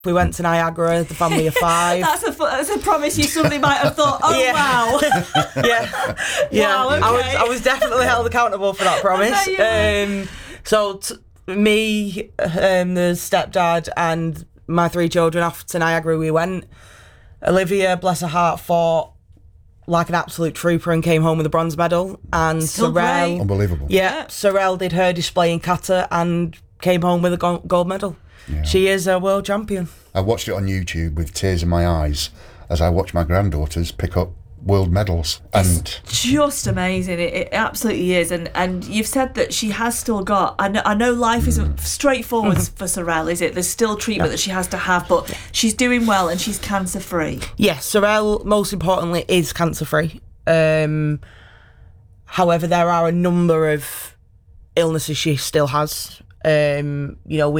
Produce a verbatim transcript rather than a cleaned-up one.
We went to Niagara, the family of five. that's, a, that's a promise you suddenly might have thought, oh, Yeah. wow. yeah, yeah. Wow, okay. I was I was definitely held accountable for that promise. I bet you Um, so t- me, um, the stepdad, and my three children off to Niagara. We went. Olivia, bless her heart, fought like an absolute trooper and came home with a bronze medal. And Still Sorrel, great. Unbelievable. yeah, Sorrel did her display in kata and came home with a go- gold medal. Yeah. She is a world champion. I watched it on YouTube with tears in my eyes as I watched my granddaughters pick up world medals. And Just amazing. It, it absolutely is. And and you've said that she has still got, I know, I know life isn't straightforward for Sorrel, is it? There's still treatment Yeah. that she has to have, but she's doing well and she's cancer free. Yes, Sorrel, most importantly, is cancer-free. Um, however, there are a number of illnesses she still has. Um, you know, we